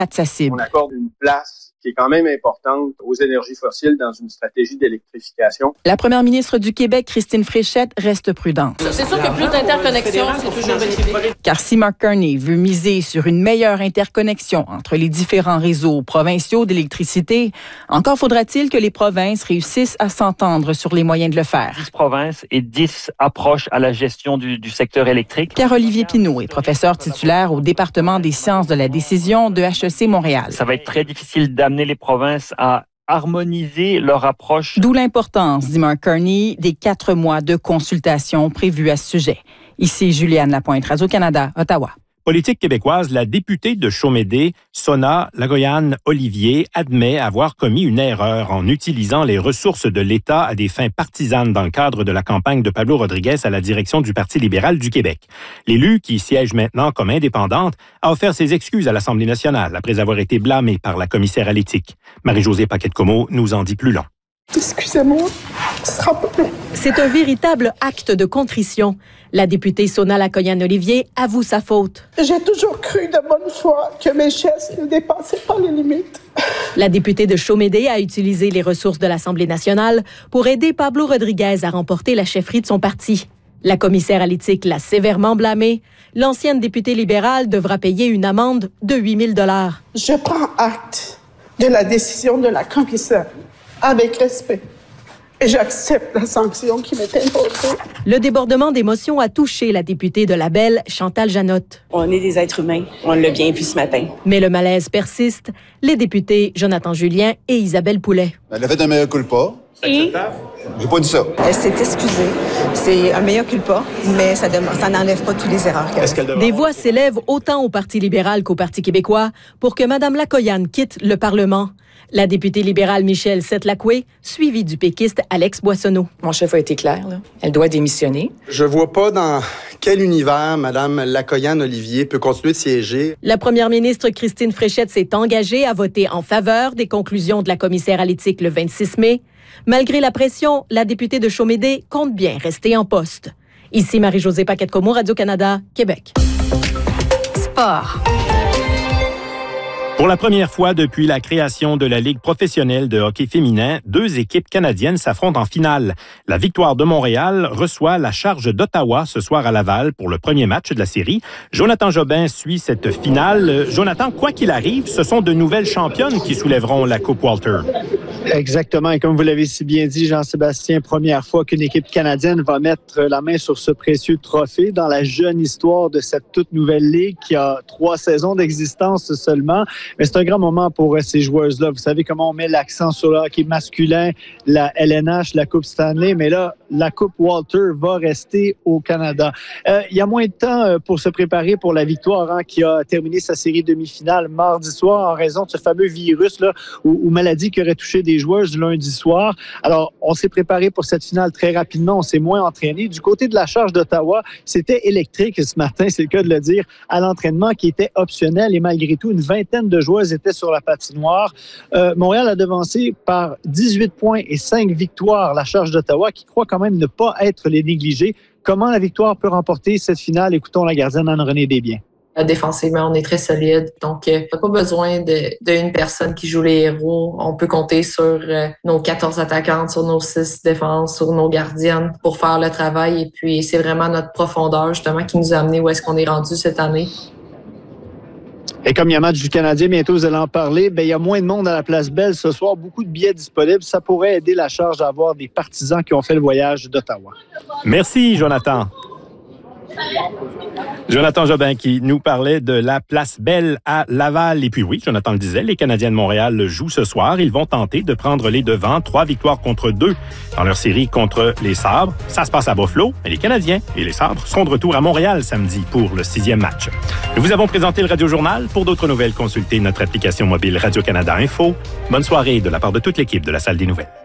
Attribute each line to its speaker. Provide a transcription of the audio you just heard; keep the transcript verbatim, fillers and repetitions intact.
Speaker 1: accessible.
Speaker 2: On accorde une place qui est quand même importante aux énergies fossiles dans une stratégie d'électrification.
Speaker 1: La première ministre du Québec, Christine Fréchette, reste prudente.
Speaker 3: C'est sûr que plus d'interconnexions, c'est toujours bénéfique.
Speaker 1: Car si Mark Carney veut miser sur une meilleure interconnexion entre les différents réseaux provinciaux d'électricité, encore faudra-t-il que les provinces réussissent à s'entendre sur les moyens de le faire.
Speaker 4: dix provinces et dix approches à la gestion du, du secteur électrique.
Speaker 1: Pierre-Olivier Pinault est professeur titulaire au département des sciences de la décision de H E C Montréal.
Speaker 4: Ça va être très difficile d'amener les provinces à harmoniser leur approche.
Speaker 1: D'où l'importance, dit Mark Carney, des quatre mois de consultation prévus à ce sujet. Ici Juliane Lapointe, Radio-Canada, Ottawa.
Speaker 5: Politique québécoise, la députée de Chaumédé, Sona Lagoyan-Olivier, admet avoir commis une erreur en utilisant les ressources de l'État à des fins partisanes dans le cadre de la campagne de Pablo Rodriguez à la direction du Parti libéral du Québec. L'élue, qui siège maintenant comme indépendante, a offert ses excuses à l'Assemblée nationale après avoir été blâmée par la commissaire à l'éthique. Marie-Josée Paquette-Comeau nous en dit plus long.
Speaker 6: Excusez-moi, ce sera pas bon.
Speaker 7: C'est un véritable acte de contrition. La députée Sona Lagoyan-Olivier avoue sa faute.
Speaker 6: J'ai toujours cru de bonne foi que mes gestes ne dépassaient pas les limites.
Speaker 7: La députée de Chaumédé a utilisé les ressources de l'Assemblée nationale pour aider Pablo Rodriguez à remporter la chefferie de son parti. La commissaire à l'éthique l'a sévèrement blâmée. L'ancienne députée libérale devra payer une amende de huit mille dollars.
Speaker 6: Je prends acte de la décision de la commissaire avec respect. Et j'accepte la sanction qui m'est imposée.
Speaker 7: Le débordement d'émotions a touché la députée de la Belle, Chantal Janotte.
Speaker 8: On est des êtres humains. On l'a bien vu ce matin.
Speaker 7: Mais le malaise persiste. Les députés Jonathan Julien et Isabelle Poulet.
Speaker 9: Elle a fait un mea culpa.
Speaker 8: Et?
Speaker 9: J'ai pas dit ça.
Speaker 8: Elle s'est excusée. C'est un mea culpa, mais ça, dem- ça n'enlève pas tous les erreurs qu'elle a.
Speaker 7: Qu'elle Des voix s'élèvent autant au Parti libéral qu'au Parti québécois pour que Mme Lagoyan quitte le Parlement. La députée libérale Michèle Setlakwe, suivie du péquiste Alex Boissonneau.
Speaker 10: Mon chef a été clair, là. Elle doit démissionner.
Speaker 11: Je vois pas dans quel univers Mme Lagoyan-Olivier peut continuer de siéger.
Speaker 7: La première ministre Christine Fréchette s'est engagée à voter en faveur des conclusions de la commissaire à l'éthique le vingt-six mai. Malgré la pression, la députée de Chaumédé compte bien rester en poste. Ici Marie-Josée Paquette-Comeau, Radio-Canada, Québec.
Speaker 1: Sport.
Speaker 5: Pour la première fois depuis la création de la Ligue professionnelle de hockey féminin, deux équipes canadiennes s'affrontent en finale. La Victoire de Montréal reçoit la Charge d'Ottawa ce soir à Laval pour le premier match de la série. Jonathan Jobin suit cette finale. Jonathan, quoi qu'il arrive, ce sont de nouvelles championnes qui soulèveront la Coupe Walter.
Speaker 12: Exactement. Et comme vous l'avez si bien dit, Jean-Sébastien, première fois qu'une équipe canadienne va mettre la main sur ce précieux trophée dans la jeune histoire de cette toute nouvelle ligue qui a trois saisons d'existence seulement. Mais c'est un grand moment pour ces joueuses-là. Vous savez comment on met l'accent sur le hockey masculin, la L N H, la Coupe Stanley, mais là, la Coupe Walter va rester au Canada. Euh, il y a moins de temps pour se préparer pour la Victoire hein, qui a terminé sa série demi-finale mardi soir en raison de ce fameux virus là, ou, ou maladie qui aurait touché des joueuses lundi soir. Alors, on s'est préparé pour cette finale très rapidement. On s'est moins entraîné. Du côté de la Charge d'Ottawa, c'était électrique ce matin, c'est le cas de le dire, à l'entraînement qui était optionnel et malgré tout, une vingtaine de joueuses étaient sur la patinoire. Euh, Montréal a devancé par dix-huit points et cinq victoires la Charge d'Ottawa qui croit quand même ne pas être les négligés. Comment la Victoire peut remporter cette finale? Écoutons la gardienne Anne-Renée Desbiens.
Speaker 3: Défensivement, on est très solide. Donc, euh, on n'a pas besoin d'une personne qui joue les héros. On peut compter sur euh, nos quatorze attaquantes, sur nos six défenses, sur nos gardiennes pour faire le travail. Et puis, c'est vraiment notre profondeur, justement, qui nous a amené où est-ce qu'on est rendu cette année.
Speaker 12: Et comme il y a un match du Canadien, bientôt vous allez en parler, bien, il y a moins de monde à la Place Belle ce soir, beaucoup de billets disponibles. Ça pourrait aider la Charge à avoir des partisans qui ont fait le voyage d'Ottawa.
Speaker 5: Merci, Jonathan. Jonathan Jobin qui nous parlait de la Place Belle à Laval. Et puis oui, Jonathan le disait, les Canadiens de Montréal jouent ce soir. Ils vont tenter de prendre les devants. Trois victoires contre deux dans leur série contre les Sabres. Ça se passe à Buffalo, mais les Canadiens et les Sabres seront de retour à Montréal samedi pour le sixième match. Nous vous avons présenté le Radio Journal. Pour d'autres nouvelles, consultez notre application mobile Radio-Canada Info. Bonne soirée de la part de toute l'équipe de la Salle des Nouvelles.